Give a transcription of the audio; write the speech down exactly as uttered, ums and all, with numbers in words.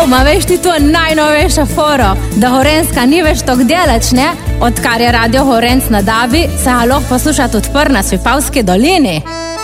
ma veš ti to najnovejša foro, da Gorenjska ni več tok delač, ne? Odkar je radio Gorenc na Dabi, se ga lahko posluša tudi pr na Svipavski dolini.